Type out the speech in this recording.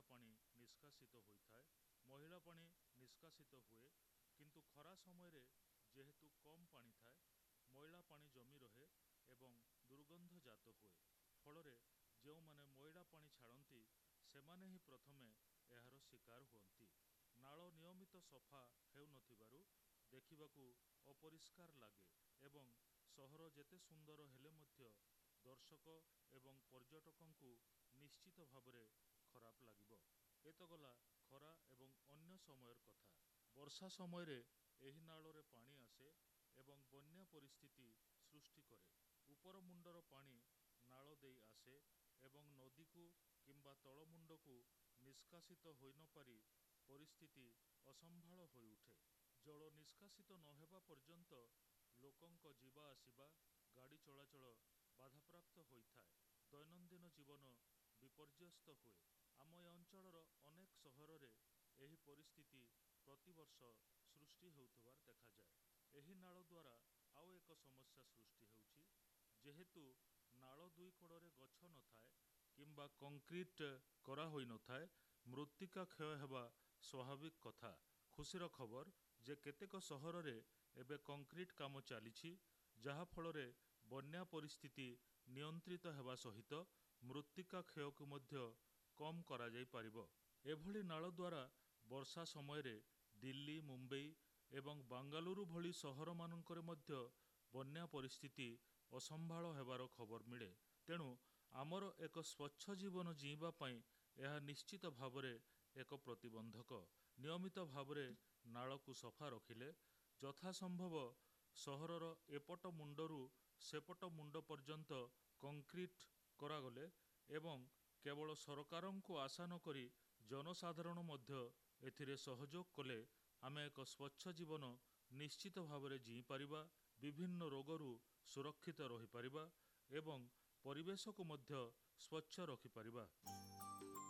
ପାଣି ନିଷ୍କାସିତ ହୋଇଥାଏ। ମଇଳା ପାଣି ନିଷ୍କାସିତ ହୁଏ, କିନ୍ତୁ ଖରା ସମୟରେ ଯେହେତୁ କମ୍ ପାଣି ଥାଏ, ମଇଳା ପାଣି ଜମି ରହେ ଏବଂ ଦୁର୍ଗନ୍ଧ ଜାତ ହୁଏ। ଫଳରେ ଯେଉଁମାନେ ମଇଳା ପାଣି ଛାଡ଼ନ୍ତି ସେମାନେ ହିଁ ପ୍ରଥମେ ଏହାର ଶିକାର ହୁଅନ୍ତି। ନାଳ ନିୟମିତ ସଫା ହେଉନଥିବାରୁ ଦେଖିବାକୁ ଅପରିଷ୍କାର ଲାଗେ ଏବଂ ସହର ଯେତେ ସୁନ୍ଦର ହେଲେ ମଧ୍ୟ ଦର୍ଶକ ଏବଂ ପର୍ଯ୍ୟଟକଙ୍କୁ ନିଶ୍ଚିତ ଭାବରେ ଖରାପ ଲାଗିବ। ଏତ ଗଲା ଖରା ଏବଂ ଅନ୍ୟ ସମୟର କଥା। ବର୍ଷା ସମୟରେ ଏହି ନାଳରେ ପାଣି ଆସେ ଏବଂ ବନ୍ୟା ପରିସ୍ଥିତି ସୃଷ୍ଟି କରେ। ଉପର ମୁଣ୍ଡର ପାଣି ନାଳ ଦେଇ ଆସେ ଏବଂ ନଦୀକୁ କିମ୍ବା ତଳମୁଣ୍ଡକୁ ନିଷ୍କାସିତ ହୋଇନପାରି ପରିସ୍ଥିତି ଅସମ୍ଭାଳ ହୋଇଉଠେ। ଜଳ ନିଷ୍କାସିତ ନ ହେବା ପର୍ଯ୍ୟନ୍ତ ଲୋକଙ୍କ ଯିବା ଆସିବା, ଗାଡ଼ି ଚଳାଚଳ ବାଧାପ୍ରାପ୍ତ ହୋଇଥାଏ। ଦୈନନ୍ଦିନ ଜୀବନ ବିପର୍ଯ୍ୟସ୍ତ ହୁଏ। ଆମ ଏ ଅଞ୍ଚଳର ଅନେକ ସହରରେ ଏହି ପରିସ୍ଥିତି ପ୍ରତିବର୍ଷ ସୃଷ୍ଟି ହେଉଥିବାର ଦେଖାଯାଏ। ଏହି ନାଳ ଦ୍ୱାରା ଆଉ ଏକ ସମସ୍ୟା ସୃଷ୍ଟି ହେଉଛି। ଯେହେତୁ ନାଳ ଦୁଇ କଡ଼ରେ ଗଛ ନଥାଏ କିମ୍ବା କଂକ୍ରିଟ କରାହୋଇନଥାଏ, ମୃତ୍ତିକା କ୍ଷୟ ହେବା ସ୍ୱାଭାବିକ କଥା। ଖୁସିର ଖବର ଯେ କେତେକ ସହରରେ ଏବେ କଂକ୍ରିଟ କାମ ଚାଲିଛି, ଯାହାଫଳରେ ବନ୍ୟା ପରିସ୍ଥିତି ନିୟନ୍ତ୍ରିତ ହେବା ସହିତ ମୃତ୍ତିକା କ୍ଷୟକୁ ମଧ୍ୟ କମ୍ କରାଯାଇପାରିବ। ଏଭଳି ନାଳ ଦ୍ୱାରା ବର୍ଷା ସମୟରେ ଦିଲ୍ଲୀ, ମୁମ୍ବାଇ ଏବଂ ବାଙ୍ଗାଲୁରୁ ଭଳି ସହରମାନଙ୍କରେ ମଧ୍ୟ ବନ୍ୟା ପରିସ୍ଥିତି ଅସମ୍ଭାଳ ହେବାର ଖବର ମିଳେ। ତେଣୁ ଆମର ଏକ ସ୍ୱଚ୍ଛ ଜୀବନ ଜୀଇଁବା ପାଇଁ ଏହା ନିଶ୍ଚିତ ଭାବରେ ଏକ ପ୍ରତିବନ୍ଧକ। ନିୟମିତ ଭାବରେ ନାଳକୁ ସଫା ରଖିଲେ, ଯଥାସମ୍ଭବ ସହରର ଏପଟ ମୁଣ୍ଡରୁ ସେପଟ ମୁଣ୍ଡ ପର୍ଯ୍ୟନ୍ତ କଂକ୍ରିଟ କରାଗଲେ ଏବଂ କେବଳ ସରକାରଙ୍କୁ ଆଶା ନକରି ଜନସାଧାରଣ ମଧ୍ୟ ଏଥିରେ ସହଯୋଗ କଲେ ଆମେ ଏକ ସ୍ୱଚ୍ଛ ଜୀବନ ନିଶ୍ଚିତ ଭାବରେ ଜୀଇଁପାରିବା, ବିଭିନ୍ନ ରୋଗରୁ ସୁରକ୍ଷିତ ରହିପାରିବା ଏବଂ ପରିବେଶକୁ ମଧ୍ୟ ସ୍ୱଚ୍ଛ ରଖିପାରିବା।